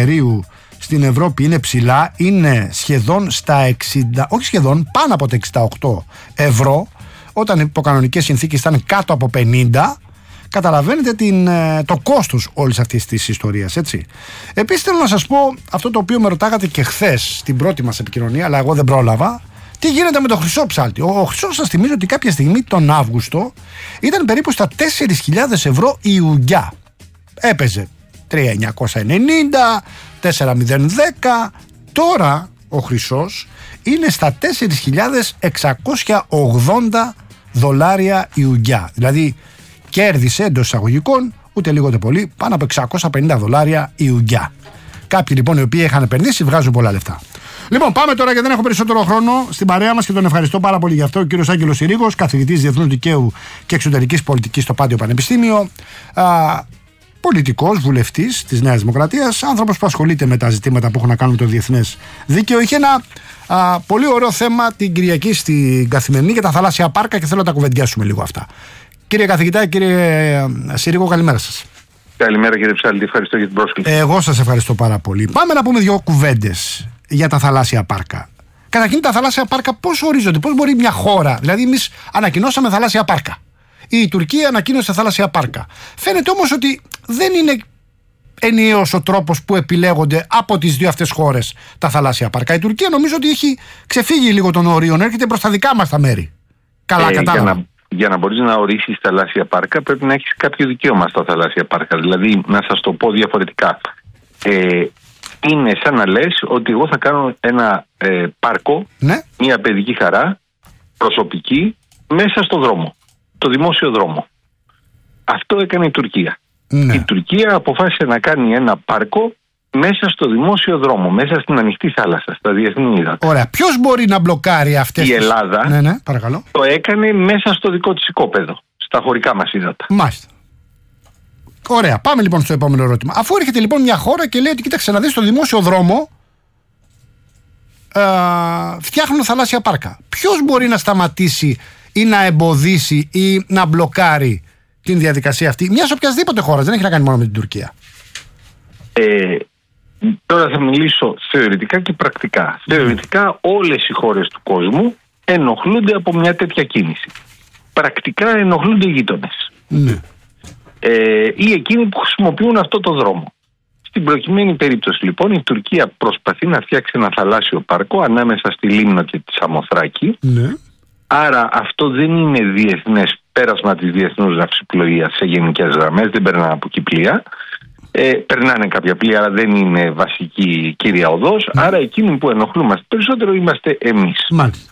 αερίου στην Ευρώπη είναι ψηλά, είναι σχεδόν στα 60, όχι σχεδόν, πάνω από τα 68 ευρώ, όταν υπό κανονικές συνθήκες ήταν κάτω από 50. Καταλαβαίνετε το κόστος όλης αυτής της ιστορίας, έτσι. Επίσης θέλω να σας πω αυτό το οποίο με ρωτάγατε και χθες στην πρώτη μας επικοινωνία, αλλά εγώ δεν πρόλαβα. Τι γίνεται με το χρυσό ψάλτη? Ο χρυσός, σας θυμίζω ότι κάποια στιγμή τον Αύγουστο ήταν περίπου στα 4.000 ευρώ η ουγγιά. Έπαιζε 3.990, 4.010. Τώρα ο χρυσός είναι στα 4.680 δολάρια η ουγγιά. Δηλαδή κέρδισε εντός εισαγωγικών, ούτε λίγο ούτε πολύ, πάνω από 650 δολάρια η ουγγιά. Κάποιοι λοιπόν οι οποίοι είχαν επενδύσει βγάζουν πολλά λεφτά. Λοιπόν, πάμε τώρα, γιατί δεν έχω περισσότερο χρόνο, στην παρέα μας και τον ευχαριστώ πάρα πολύ γι' αυτό, ο κύριος Άγγελος Συρίγος, καθηγητής Διεθνούς Δικαίου και Εξωτερικής Πολιτικής στο Πάντιο Πανεπιστήμιο, πολιτικός, βουλευτής της Νέας Δημοκρατίας, άνθρωπος που ασχολείται με τα ζητήματα που έχουν να κάνουν με το διεθνές δίκαιο. Είχε ένα πολύ ωραίο θέμα την Κυριακή στην Καθημερινή για τα θαλάσσια πάρκα και θέλω να τα κουβεντιάσουμε λίγο αυτά. Κύριε καθηγητά, κύριε Συρίγο, καλημέρα σας. Καλημέρα κύριε Ψάλτη, ευχαριστώ για την πρόσκληση. Εγώ σας ευχαριστώ πάρα πολύ. Πάμε να πούμε δύο κουβέντες για τα θαλάσσια πάρκα. Καταρχήν, τα θαλάσσια πάρκα πώς ορίζονται, πώς μπορεί μια χώρα, δηλαδή εμείς ανακοινώσαμε θαλάσσια πάρκα. Η Τουρκία ανακοίνωσε θαλάσσια πάρκα. Φαίνεται όμως ότι δεν είναι ενιαίος ο τρόπος που επιλέγονται από τις δύο αυτές χώρες τα θαλάσσια πάρκα. Η Τουρκία νομίζω ότι έχει ξεφύγει λίγο των ορίων, έρχεται προς τα δικά μας τα μέρη. Καλά, κατάλαβα. Για να μπορείς να ορίσεις θαλάσσια πάρκα πρέπει να έχεις κάποιο δικαίωμα στα θαλάσσια πάρκα. Δηλαδή, να σας το πω διαφορετικά. Είναι σαν να λες ότι εγώ θα κάνω ένα πάρκο, ναι, μια παιδική χαρά, προσωπική, μέσα στο δρόμο, το δημόσιο δρόμο. Αυτό έκανε η Τουρκία. Ναι. Η Τουρκία αποφάσισε να κάνει ένα πάρκο μέσα στο δημόσιο δρόμο, μέσα στην ανοιχτή θάλασσα, στα διεθνή ύδατα. Ωραία. Ποιος μπορεί να μπλοκάρει αυτές η Ελλάδα? Ναι, παρακαλώ. Το έκανε μέσα στο δικό της οικόπεδο, στα χωρικά μας ύδατα. Μάλιστα. Ωραία. Πάμε λοιπόν στο επόμενο ερώτημα. Αφού έρχεται λοιπόν μια χώρα και λέει ότι κοίταξε να δεις, στο δημόσιο δρόμο φτιάχνουν θαλάσσια πάρκα. Ποιος μπορεί να σταματήσει ή να εμποδίσει ή να μπλοκάρει την διαδικασία αυτή μιας οποιασδήποτε χώρας? Δεν έχει να κάνει μόνο με την Τουρκία. Τώρα θα μιλήσω θεωρητικά και πρακτικά. Θεωρητικά όλες οι χώρες του κόσμου ενοχλούνται από μια τέτοια κίνηση. Πρακτικά ενοχλούνται οι γείτονες. Ναι. Ή εκείνοι που χρησιμοποιούν αυτό το δρόμο. Στην προκειμένη περίπτωση λοιπόν η Τουρκία προσπαθεί να φτιάξει ένα θαλάσσιο πάρκο ανάμεσα στη Λίμνο και τη Σαμοθράκη. Ναι. Άρα αυτό δεν είναι διεθνές πέρασμα της διεθνούς ναυσιπλοείας σε γενικές γραμμές, δεν περνάνε από εκεί πλοία. Περνάνε κάποια πλοία, αλλά δεν είναι βασική κύρια οδός. Άρα εκείνοι που ενοχλούμαστε περισσότερο είμαστε εμείς. Μάλιστα.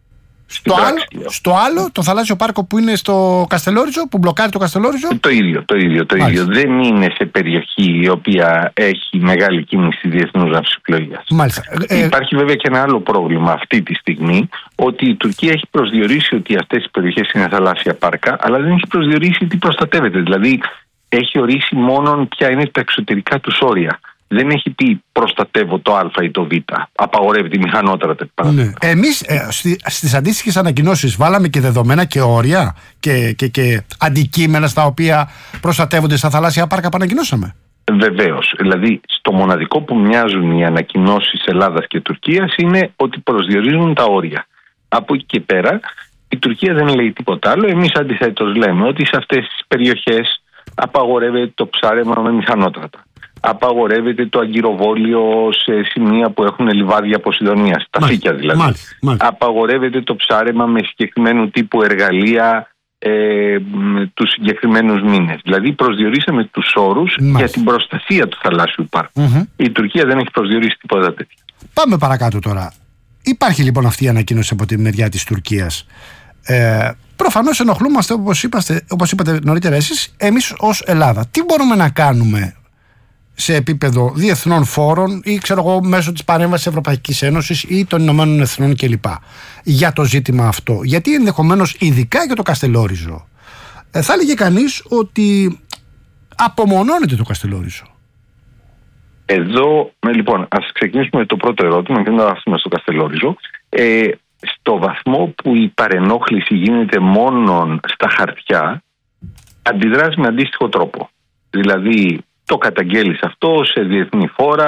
Στο άλλο, το θαλάσσιο πάρκο που είναι στο Καστελόριζο, που μπλοκάρει το Καστελόριζο. Το ίδιο. Δεν είναι σε περιοχή η οποία έχει μεγάλη κίνηση διεθνούς ναυσιπλοείας. Μάλιστα. Υπάρχει βέβαια και ένα άλλο πρόβλημα αυτή τη στιγμή, ότι η Τουρκία έχει προσδιορίσει ότι αυτές οι περιοχές είναι θαλάσσια πάρκα, αλλά δεν έχει προσδιορίσει τι προστατεύεται. Δηλαδή, έχει ορίσει μόνο ποια είναι τα εξωτερικά τους όρια. Δεν έχει πει προστατεύω το Α ή το Β. Απαγορεύει τη μηχανότρατα. Ναι. Εμείς στις αντίστοιχες ανακοινώσεις βάλαμε και δεδομένα και όρια και αντικείμενα στα οποία προστατεύονται στα θαλάσσια πάρκα που ανακοινώσαμε. Βεβαίως. Δηλαδή, στο μοναδικό που μοιάζουν οι ανακοινώσεις Ελλάδας και Τουρκίας είναι ότι προσδιορίζουν τα όρια. Από εκεί και πέρα, η Τουρκία δεν λέει τίποτα άλλο. Εμείς αντιθέτως λέμε ότι σε αυτές τις περιοχές απαγορεύεται το ψάρεμα με μηχανότρατα. Απαγορεύεται το αγκυροβόλιο σε σημεία που έχουν λιβάδια Ποσειδονίας, τα φύκια δηλαδή. Μάλιστα. Απαγορεύεται το ψάρεμα με συγκεκριμένου τύπου εργαλεία τους συγκεκριμένους μήνες. Δηλαδή προσδιορίσαμε τους όρους για την προστασία του θαλάσσιου πάρκου. Η Τουρκία δεν έχει προσδιορίσει τίποτα τέτοιο. Πάμε παρακάτω τώρα. Υπάρχει λοιπόν αυτή η ανακοίνωση από τη μεριά της Τουρκίας. Προφανώς ενοχλούμαστε, όπως είπατε νωρίτερα εσείς, εμείς ως Ελλάδα. Τι μπορούμε να κάνουμε σε επίπεδο διεθνών φόρων ή ξέρω εγώ μέσω της παρέμβασης της Ευρωπαϊκής Ένωσης ή των Ηνωμένων Εθνών κλπ. Για το ζήτημα αυτό? Γιατί ενδεχομένως ειδικά για το Καστελόριζο θα έλεγε κανείς ότι απομονώνεται το Καστελόριζο. Εδώ, λοιπόν, ας ξεκινήσουμε με το πρώτο ερώτημα και να έρθουμε στο Καστελόριζο. Στο βαθμό που η παρενόχληση γίνεται μόνο στα χαρτιά, αντιδράσει με αντίστοιχο τρόπο. Δηλαδή, το καταγγέλεις αυτό σε διεθνή φόρα,